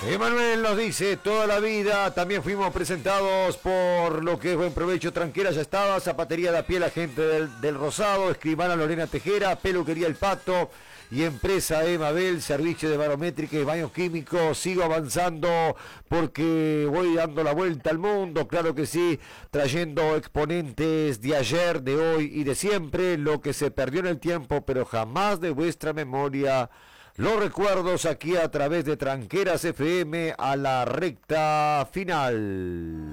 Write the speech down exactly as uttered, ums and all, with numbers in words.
Emanuel nos dice, toda la vida también fuimos presentados por lo que es Buen Provecho, Tranquera ya estaba, Zapatería de a pie, la gente del, del Rosado, Escribana Lorena Tejera, Peluquería El Pato y Empresa Emabel, servicio de barométrica y baños químicos. Sigo avanzando porque voy dando la vuelta al mundo, claro que sí, trayendo exponentes de ayer, de hoy y de siempre, lo que se perdió en el tiempo, pero jamás de vuestra memoria. Los recuerdos aquí a través de Tranqueras F M a la recta final.